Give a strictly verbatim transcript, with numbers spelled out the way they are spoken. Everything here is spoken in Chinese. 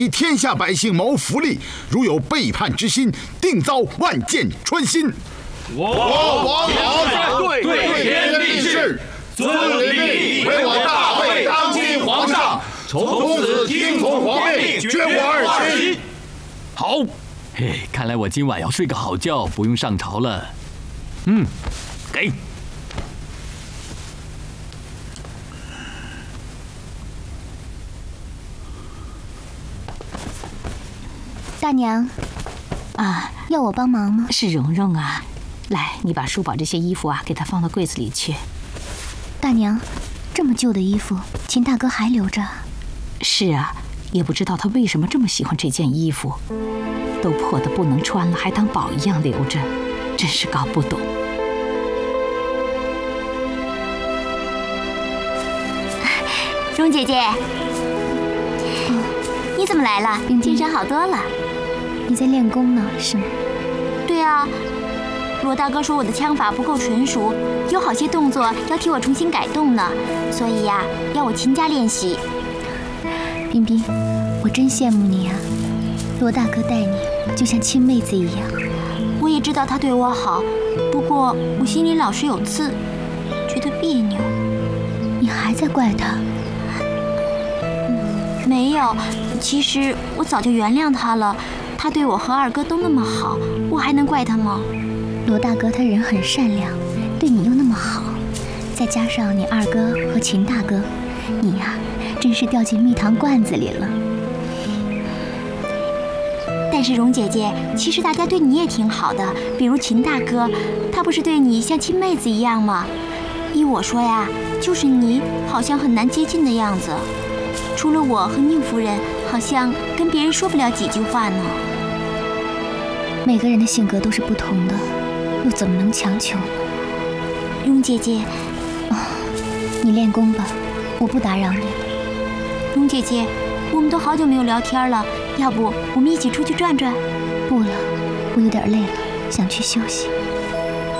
以天下百姓谋福利，如有背叛之心，定遭万箭穿心。 我王莽对天立誓，遵领命为我大魏当今皇上，从此听从皇命，绝无二心。 好，嘿，看来我今晚要睡个好觉，不用上朝了。嗯，给。 大娘， 啊， 要我帮忙吗？ 是蓉蓉啊，来，你把叔宝这些衣服啊，给他放到柜子里去。 大娘，这么旧的衣服，秦大哥还留着？ 是啊，也不知道他为什么这么喜欢这件衣服，都破得不能穿了，还当宝一样留着，真是搞不懂。 蓉姐姐，嗯，你怎么来了？精神好多了。 你在练功呢，是吗？ 对啊，罗大哥说我的枪法不够纯熟，有好些动作要替我重新改动呢，所以呀，要我勤加练习。 冰冰，我真羡慕你啊！罗大哥待你就像亲妹子一样。 我也知道他对我好，不过我心里老是有刺，觉得别扭。 你还在怪他？ 嗯，没有，其实我早就原谅他了。他对我和二哥都那么好，我还能怪他吗？ 罗大哥他人很善良，对你又那么好，再加上你二哥和秦大哥，你呀、啊，真是掉进蜜糖罐子里了。 但是蓉姐姐，其实大家对你也挺好的，比如秦大哥，他不是对你像亲妹子一样吗？依我说呀，就是你好像很难接近的样子，除了我和宁夫人，好像跟别人说不了几句话呢。 每个人的性格都是不同的，又怎么能强求呢？ 蓉姐姐， 哦，你练功吧，我不打扰你。 蓉姐姐，我们都好久没有聊天了，要不我们一起出去转转？ 不了，我有点累了，想去休息。